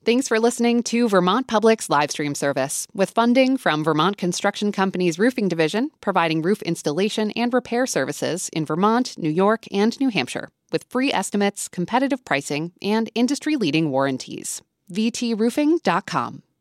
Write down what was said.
Thanks for listening to Vermont Public's live stream service, with funding from Vermont Construction Company's Roofing Division, providing roof installation and repair services in Vermont, New York, and New Hampshire, with free estimates, competitive pricing, and industry-leading warranties. VTRoofing.com.